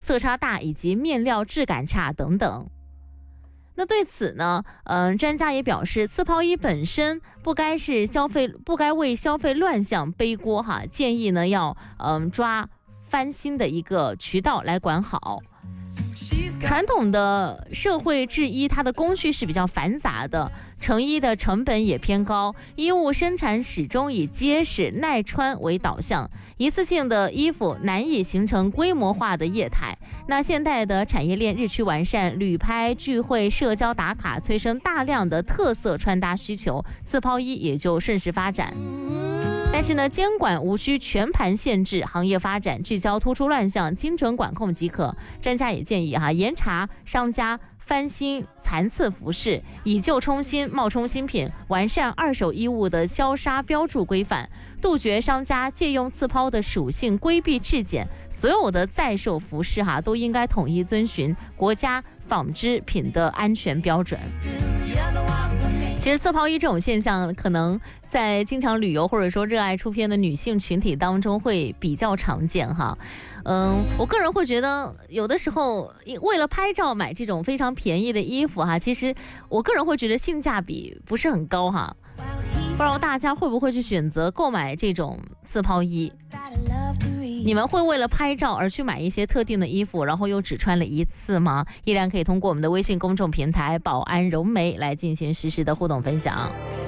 色差大以及面料质感差等等。那对此呢，专家也表示，次抛衣本身不该为消费乱象背锅哈，建议呢要抓翻新的一个渠道来管好。传统的社会制衣，它的工序是比较繁杂的，成衣的成本也偏高，衣物生产始终以结实耐穿为导向，一次性的衣服难以形成规模化的业态。那现代的产业链日趋完善，旅拍、聚会、社交打卡催生大量的特色穿搭需求，次抛衣也就顺势发展。但是呢，监管无需全盘限制行业发展，聚焦突出乱象，精准管控即可。专家也建议严查商家翻新残次服饰，以旧充新、冒充新品，完善二手衣物的消杀标注规范，杜绝商家借用次抛的属性规避质检。所有的在售服饰都应该统一遵循国家纺织品的安全标准。其实次抛衣这种现象，可能在经常旅游或者说热爱出片的女性群体当中会比较常见哈。我个人会觉得，有的时候为了拍照买这种非常便宜的衣服其实我个人会觉得性价比不是很高哈。不知道大家会不会去选择购买这种次抛衣？你们会为了拍照而去买一些特定的衣服，然后又只穿了一次吗？依然可以通过我们的微信公众平台宝安柔梅来进行实时的互动分享。